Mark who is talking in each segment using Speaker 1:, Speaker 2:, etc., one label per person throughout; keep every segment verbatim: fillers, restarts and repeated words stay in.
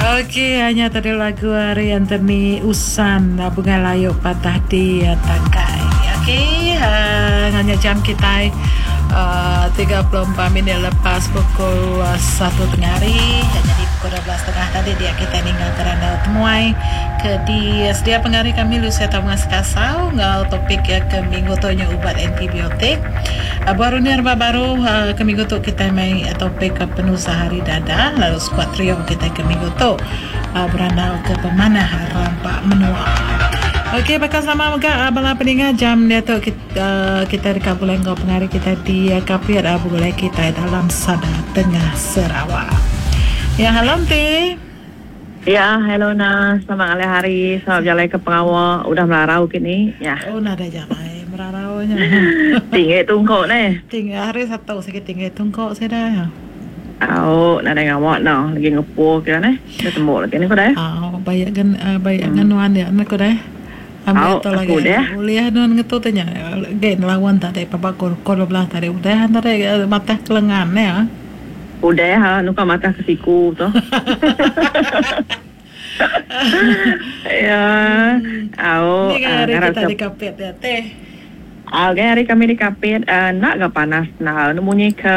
Speaker 1: Okey, hanya tadi lagu Arian Teni Usan Bunga Layu Patah di Tangkai. Okey, uh, hanya jam kita uh, tiga puluh empat minit lepas pukul satu tengah hari. Jadi pukul dua belas tengah tadi dia kita tinggal kerana temuai ke di sedia pengari kami Lucia Tamungas Kasau ngal topik ya ke minggu tu nya ubat antibiotik. Uh, baru ni arba baru uh, ke minggu tu kita main topik ke penuh sehari dada, lalu squad trio kita ke minggu tu uh, berandau ke pemanah rampak menua. Okey, bakal sama juga abang peningat jam dia tu kita, uh, kita dekat bulan kau pengari kita di uh, kapiat abu gulai kita dalam Sada Tengah Sarawak. Ya, halo Ti.
Speaker 2: Ya, hello na. Selamat alih hari. Selamat jalan ke pengawal. Udah melarau kini. Ya.
Speaker 1: Oh, nada jalan. Meraraunya.
Speaker 2: Tinggi tungkok ni.
Speaker 1: Tinggi hari satu sikit tinggi tungkok saya dah.
Speaker 2: Oh, nada ngamuk no. Lagi ngepur kira ni. Kita tembuk lagi ni kau dah.
Speaker 1: Oh, banyak kan uh, banyak kan nuan dia nak kau dah.
Speaker 2: Ambil
Speaker 1: tu lagi. Uliah nuan ngetu tanya. Gen lawan tadi papa kor kor belah tadi udah tadi mata kelengan ya.
Speaker 2: Udah ha, nuka mata ke siku tu. Ya, au.
Speaker 1: Ni hari kita di kapit ya teh.
Speaker 2: Ah, hari kami di kapit uh, nak ke panas nah, nemunya ke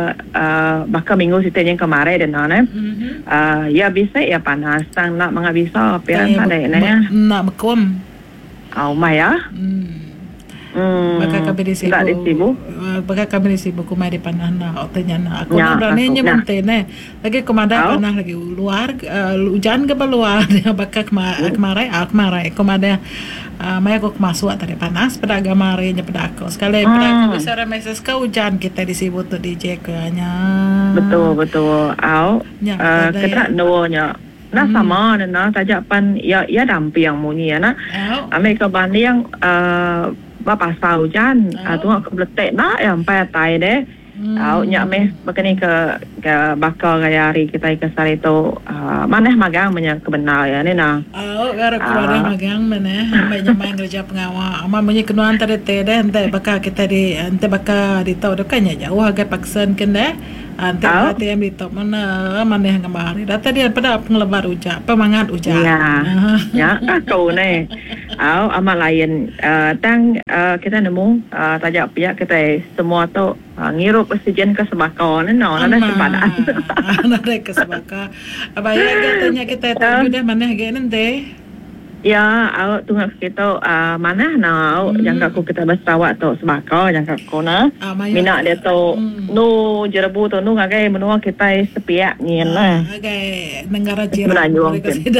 Speaker 2: uh, bakal minggu situ yang kemarin dan nana. Mm-hmm. Uh, ya bisa ya panas, sang nak mengah bisa piran ada ni ya.
Speaker 1: Nak makom.
Speaker 2: Au maya.
Speaker 1: Hmm.
Speaker 2: Hmm.
Speaker 1: Baka kami di sibu.
Speaker 2: Tak di sibu.
Speaker 1: Baka kami di sibu kumai di panah na otenya na. Aku na berani nya monten eh. Lagi komada panah lagi luar uh, hujan ke luar dia baka kemarai ah kemarai komada uh, maya aku masuk tadi panas pada gamare nya pada aku. Sekali hmm. pada aku bisa remeses ke hujan kita di sibu tu di jekanya.
Speaker 2: Betul betul. Au. Uh, kita nuonya. Nah hmm. sama na tajapan ya ya dampi yang muni ya na. Amerika bani yang uh, pasal hujan, oh. uh, tunggu kebeletek nak yang sampai tai deh. Tahu hmm. nyak meh begini ke ke bakal gaya hari kita ke sari tu uh, mana magang banyak kebenar ya ni nah.
Speaker 1: Oh, gara keluar uh. magang mana? Banyak main kerja pengawal. Ama punya kenuan tadi teh deh, ente bakal kita di ente bakal di tahu dekatnya jauh agak paksan kan deh. Ante oh. T M di top mana mana yang kemarin. Data dia pada penglebar hujan, pemangat hujan.
Speaker 2: Ya, ya kau ni. Au amat lain. Uh, tang uh, kita nemu uh, tajak pihak kita semua tu uh, ngirup oksigen ke sebakau ni, no, ada sepadan.
Speaker 1: Ada ke sebakau. Apa ya katanya kita tahu dah mana lagi nanti.
Speaker 2: Ya, awak tunggu kita uh, mana nak hmm. yang aku kita bersarawak tu sebakau yang aku na ah, minat dia tu hmm. nu jerebu tu nu ngagai menua kita sepiak nyen lah.
Speaker 1: Ngagai negara jiran mereka sudah.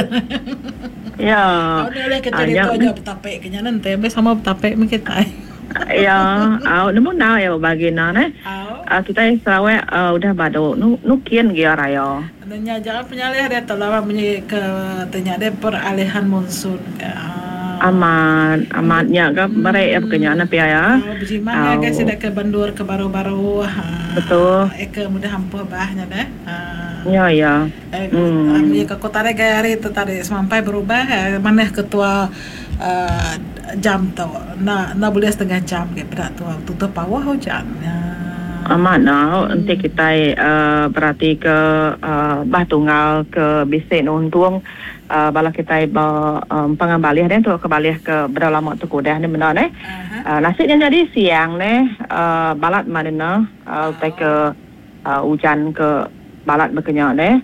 Speaker 2: Ya.
Speaker 1: Awak boleh kita dia tu aja betapek kenya nanti sama betapek kita.
Speaker 2: Ya, awak nemu na ya bagi na ne. Uh, kita Sarawak uh, udah badu nu nukian gia raya.
Speaker 1: Nanya jangan penyalih dia telah punya ke tanya dia peralihan monsun. Uh,
Speaker 2: aman, amannya ke hmm. mereka ya pekerjaan apa ya?
Speaker 1: Oh, bagaimana oh. guys sudah ke Bandur ke baru-baru. Uh,
Speaker 2: Betul.
Speaker 1: Eh ke mudah hampa bahnya deh. Uh,
Speaker 2: ya ya.
Speaker 1: Eh hmm. ke kota dia gaya hari itu tadi sampai berubah. Eh, mana ketua uh, jam tu? Nak nak boleh setengah jam ke berat tu tutup bawah hujan. Uh,
Speaker 2: Amat now, nanti kita uh, berarti ke uh, bah tunggal ke bisik nuntung uh, bala kita ba um, pengambalih dia tu kebalih ke berapa lama tu kudah ni benar ni. Uh, nasibnya jadi siang ni uh, balat mana uh, uh, ke uh, hujan ke balat berkenyak ni.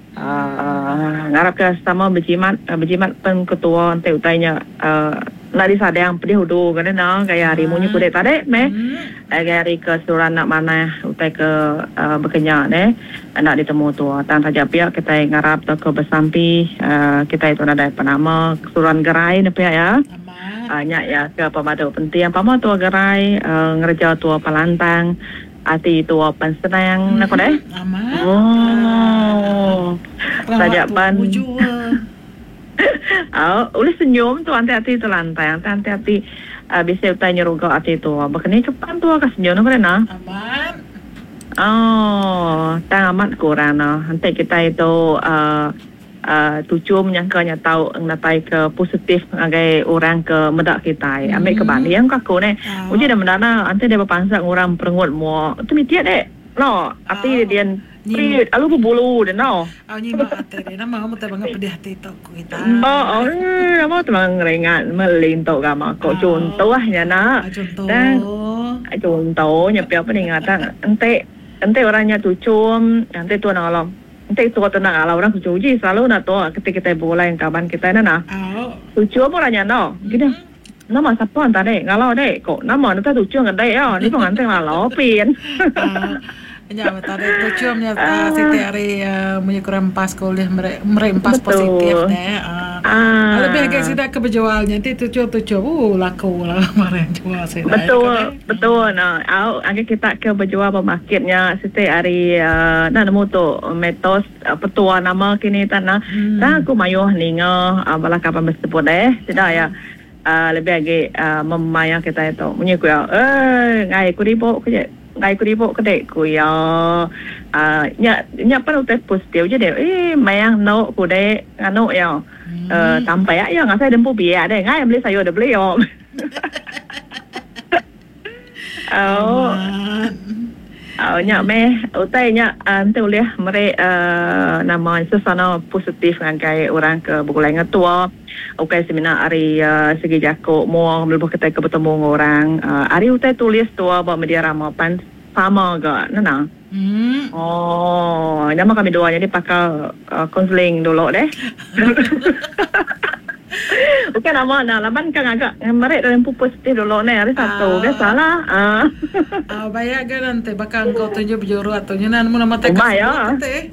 Speaker 2: Uh, ngarap ke sama berjimat uh, berjimat penketua nanti utainya uh, nak disadang pedih hudu kan na gaya hari munyi kudet tadi meh gaya hari ke suran nak mana utai ke uh, berkenyak ne nak ditemu tu tan saja pihak kita ngarap tu ke bersampi uh, kita itu ada penama suran gerai ne pihak ya uh, nyak ya ke pemadu penting pama tu gerai uh, ngerja tu pelantang ati tu pensenang nak deh oh saja pan Oh, oleh senyum tu hati-hati tu lantai, hati-hati uh, bisa utanya ruga hati tu. Bakani cepat tu akan senyum nak na?
Speaker 1: Aman.
Speaker 2: Oh, tang amat kurang na. Nanti kita itu uh, uh, tujuh menyangkanya tahu ngatai ke positif agai orang ke medak kita. Hmm. Ambil ke bani yang kaku ni. Oh. Uji dah mendana, nanti dia berpangsa orang perengut mu. Tu mitiak dek. No, hati dia Pri alu bulu de no.
Speaker 1: Au ni ma ate de nama mo ta banga pedih hati tok kita.
Speaker 2: Ba oh nama temang ringan melintok gama ko contoh nya na.
Speaker 1: Contoh.
Speaker 2: Contoh nya pia peningatan ente ente orangnya tucum ente tu nang alam. Ente tu tu nang alam orang tucuji selalu na to ketika kita bola yang kaban kita na na.
Speaker 1: Au.
Speaker 2: Tucum orangnya no. Gini. Nama siapa anta dek? Ngalau dek. Kok nama anta tucum kan dek ya? Ni pun ante ngalau pin.
Speaker 1: Ya, tadi tujuannya setiap hari menyukur empas kuliah merempas positif deh. Ah, lebih agak sudah ke berjualnya nanti tujuh tujuh, uh laku lah kemarin jual saya.
Speaker 2: Betul, betul. Nah, au agak kita ke berjual pemakitnya setiap hari. Nah, nemu tu metos petua nama kini tanah. Nah, aku mayuh ninga bala kapan bersebut deh. Tidak ya. Lebih agak memayang kita itu menyukur. Eh, ngai kuribo kerja. Ngai kuribo kedai ku ya uh, nya nya pa utai positif je deh eh mayang no ku deh ngano ya uh, tampai ya ngai saya dempu biar deh ngai beli sayur dah beli om oh oh nya me utai nya ante ulih mere uh, nama sesana positif ngai orang ke bukulai ngatua okay seminar hari uh, segi jako mau lebih kita ke bertemu orang uh, hari utai tulis tua bawa media ramapan sama ke nana hmm. Oh nama kami dua jadi pakai konseling uh, dulu deh bukan nama nah laban kan agak mereka dalam positif dulu nih hari satu ke salah ah
Speaker 1: ah bayar kan nanti bakal kau tunjuk berjuru atau nyenan mu nama tak
Speaker 2: bayar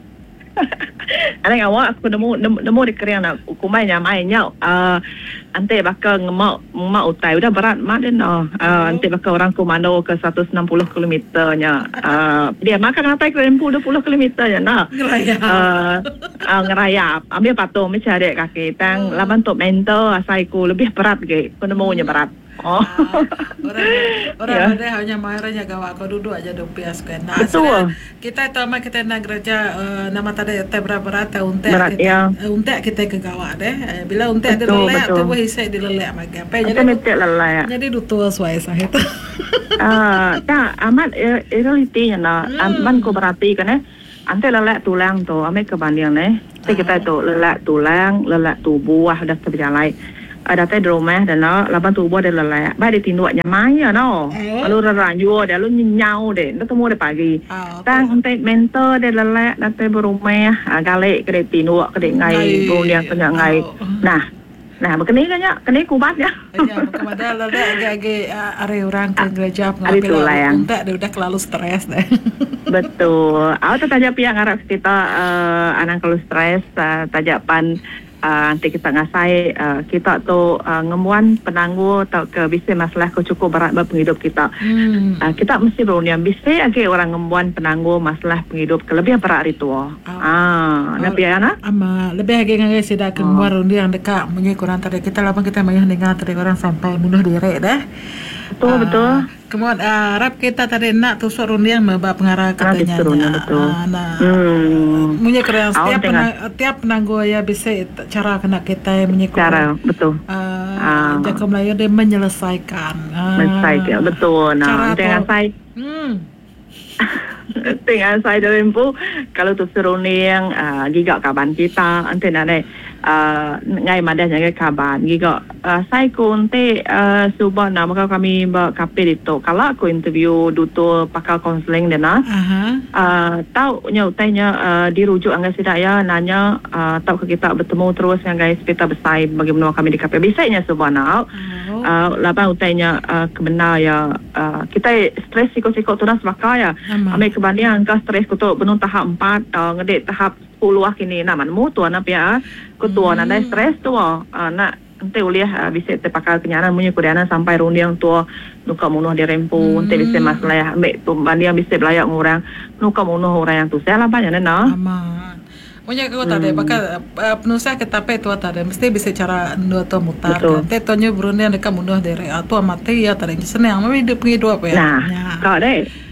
Speaker 2: Anak awak aku nemu nemu, nemu di kerja nak kumai nyamai nyau. Uh, ante bakal ngemak mak utai udah berat mak dia no. Uh, ante bakal orang komando ke seratus enam puluh kilometernya. Uh, dia makan ngatai ke dua puluh kilometernya nak.
Speaker 1: Ngerayap.
Speaker 2: Uh, uh, ngerayap. Ambil patung mencari kaki tang oh. Laban tok mental asaiku lebih berat ke. Aku nemunya berat. Oh. Uh,
Speaker 1: orang orang yeah. Ada hanya mahirnya gawak kau duduk aja dong pias kan. Nah,
Speaker 2: betul.
Speaker 1: Kita tahu mah kita nak kerja uh, nama tadi teh berapa berat untek
Speaker 2: berat,
Speaker 1: kita
Speaker 2: ya.
Speaker 1: uh, untek kita ke gawak deh. Uh, bila untek dilelek tu boleh hisai dilelek maga. Apa
Speaker 2: jadi untek lelek.
Speaker 1: Jadi dutua suai sah itu.
Speaker 2: Ah, tak amat realitinya na. Aman ko berarti kan eh. Ante lelek tulang tu, ame kebanding eh. Kita tu lelek tulang, lelek tubuh dah terjalai. Ada teh di rumah dan no, lapan tubuh ada lelak. Baik ditinduknya maya no. Lalu ranjua dia, lalu nyau deh. Nanti temu deh pagi. Tang nanti mentor deh lelak, nanti berumah. Galak kedai tinduk, kedai ngai, bulan kena ngai. Nah, nah begini kan ya, kena kubat ya.
Speaker 1: Ya, kepada lelak agak-agak ada orang ke gereja pengambil unta, dia udah terlalu stres deh.
Speaker 2: Betul. Aku tanya pihak Arab kita anak kalau stres, tajapan. Uh, nanti kita ngasai uh, kita tu uh, ngemuan penangguh atau ke bisa masalah ke cukup berat bagi penghidup kita. Hmm. Uh, kita mesti berunian bisa agak orang ngemuan penangguh masalah penghidup kelebihan berat itu. Oh. Ah, nabi oh. Ana?
Speaker 1: Ama lebih agak ngai sudah ke ngemuan oh. Yang dekat mengikut antara kita lapang kita mayah dengar dari orang sampai bunuh diri dah.
Speaker 2: Betul uh, betul.
Speaker 1: Kemudian uh, Arab kita tadi nak tu suruh rundiang membab pengarah katanya.
Speaker 2: Betul.
Speaker 1: Uh, nah, hmm. Punya kerana setiap penang, tiap penangguh ya bisa cara kena kita menyikut. Cara
Speaker 2: betul.
Speaker 1: Uh, uh. Jaga Melayu dia menyelesaikan. Uh,
Speaker 2: menyelesaikan betul. Nah, dengan saya. Hmm. Dengan saya dalam bu kalau tu suruh rundiang uh, gigak kaban kita ante nane. Uh, ngai madah ngai kaban giga uh, saya kunte uh, subah nama kami berkape itu kalau aku interview duto pakal konseling dena uh-huh. uh, tahu nya utainya uh, dirujuk angga sidak ya nanya uh, tahu ke kita bertemu terus dengan sepeta besar bagaimana kami di kape bisanya subah now uh-huh. uh, lapan utainya uh, kebenar ya uh, kita stres siko-siko tunas bakal ya uh-huh. Ambil kebandingan angka stres kutu benung tahap empat uh, ngedek tahap sepuluh kini naman mu tuan apa ya ketua hmm. Nada stres tu uh, nak nanti uliah uh, bisa terpakai kenyanan punya kudiana sampai rundiang tua nuka munuh di rempu nanti hmm. bisa masalah ambil tu bandian bisa belayak orang nuka munuh orang yang tu saya lah banyak nena
Speaker 1: aman punya kau tadi bakal penusah ketape tua tadi mesti bisa cara dua tu mutar nanti tuanya berundiang dekat munuh dari atau mati ya tadi senang tapi hidup hidup apa ya
Speaker 2: nah kau deh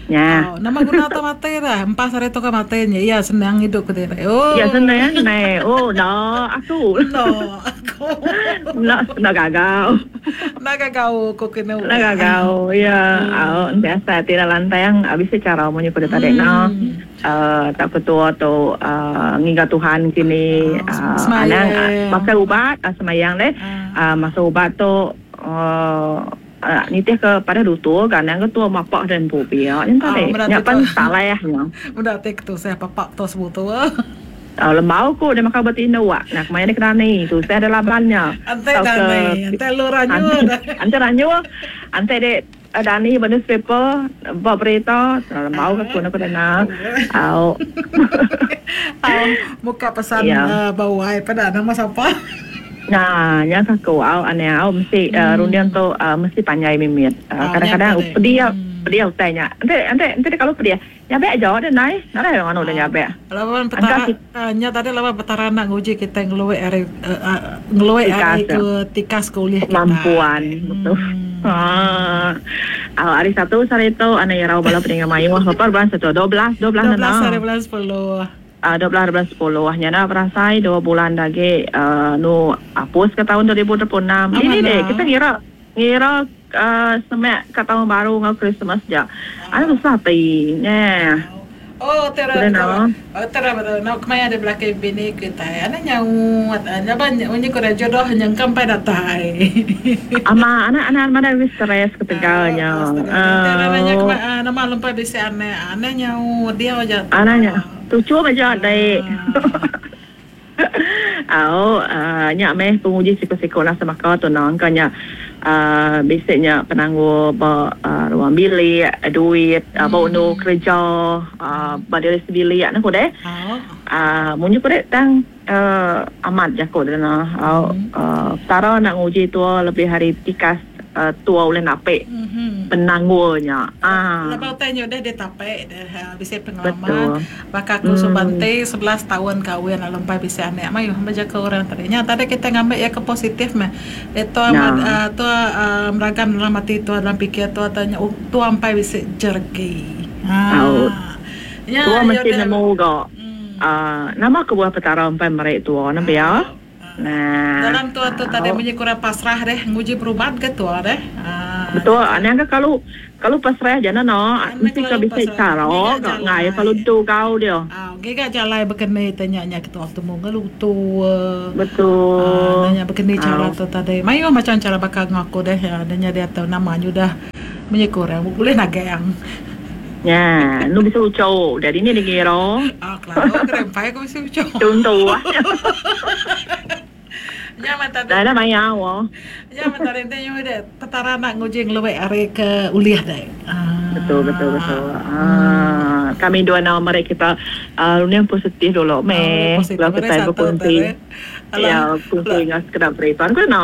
Speaker 2: Ya.
Speaker 1: Oh, nama guna ta mate dah. Empas hari tu ka matenya. Iya, senang hidup ke dia. Oh.
Speaker 2: Ya senang nai. Oh, no, aku.
Speaker 1: No, aku.
Speaker 2: No, no gagal.
Speaker 1: Nagagaw ko kinu.
Speaker 2: Nagagaw. Ya, oh, biasa tira lantai yang habis cara mo nyuko tadi no. Uh, tak ketua tu uh, ngiga Tuhan kini uh, anang uh, masa ubat uh, semayang deh. Uh, masa ubat tu uh, Uh, ni teh ke pada dutu kan yang ketua mapak dan bubia yang tadi nyapan salah ya nya
Speaker 1: udah tek tu saya papak tu sebutu
Speaker 2: uh, lembau ko dia makan betina wak nak main kena ni tu saya ada labannya
Speaker 1: ante dani ante luranyu
Speaker 2: ante ranyu ante de dani bonus paper bawa berita lembau ke kuna kuna na au
Speaker 1: au muka pesan bawah pada nama siapa.
Speaker 2: Nah, yang aku au aneh au mesti uh, rundian tu uh, mesti panjai mimit. Uh, kadang-kadang pedia pedia tanya. Ante ante ante kalau pedia, ya be aja ada nai, nara yang anu dah ya be.
Speaker 1: Lawan petara nya tadi lawan petara nak nguji kita ngeluwe are ngeluwe are ke tikas kuliah
Speaker 2: kemampuan betul. Ah, au hari satu hari itu aneh rau bala peningan mayu berapa bulan satu dua belas dua belas
Speaker 1: na. dua belas sepuluh
Speaker 2: Uh, dua belas dua belas sepuluh wahnya na perasai dua bulan lagi uh, nu hapus ke tahun dua ribu dua puluh enam. Oh, ini deh kita ngira ngira uh, semek ke tahun baru ngau Christmas ja. Ano susah ti nya.
Speaker 1: Oh tera tera oh tera betul nak kemana ada belakang bini kita ana nyawat ana banyak unyi ko jodoh yang kampai datai
Speaker 2: ama ana ana mana wis stres ketegalnya
Speaker 1: tera banyak ana malam pa bisa ana ana nyaw dia aja
Speaker 2: ananya tu cuba aja dai au nya meh penguji psikosekolah sama kau tu nang kanya uh, biasanya penangguh ba uh, ruang bilik duit uh, bau no kerja uh, badai bilik nak ko deh ah munyu ko deh tang uh, amat ja ko deh na au uh, tara nak uji tu lebih hari tikas uh, tua oleh nape penangguhnya ah
Speaker 1: lepas tanya dah dia tape dah bisa pengalaman bakal aku subante sebelas tahun kahwin lalu pai bisa anak mayu baca ke orang tadinya tadi kita ngambil ya ke positif mah itu amat uh, tu uh, meragam dalam hati tu dalam fikir tu tanya tu ampai bisa jerki
Speaker 2: ah ya tu mesti nemu go ah nama kebuah petara ampai merek tu nampak ya. Nah,
Speaker 1: dalam tu tu tadi punya kurang pasrah deh nguji perubahan ke tu deh. Ah,
Speaker 2: betul. Aneh kan kalau kalau pasrah jangan no, mesti kau bisa cara. Kau ngai kalau tu kau dia.
Speaker 1: Ah, gak jalan berkenai tanya nya kita waktu mau ngelu tu.
Speaker 2: Betul.
Speaker 1: Ah, tanya berkenai cara tu tadi. Mayu macam cara bakal ngaku deh. Adanya dia tahu namanya dah punya kurang. Boleh nak yang.
Speaker 2: Ya, nu bisa ucau. Dari ni digero.
Speaker 1: Ah, claro, krempai ko bisa ucau.
Speaker 2: Tuntu ah.
Speaker 1: Ya mata
Speaker 2: dah dah maya wo.
Speaker 1: Ya mata rente yo de petara nak ngojeng lewe are ke uliah dai. Ah.
Speaker 2: Betul betul betul. Ah, kami dua nama mereka kita uh, yang positif dulu. Me, kalau kita berkunci. Ya, kunci dengan sekedar perhitungan.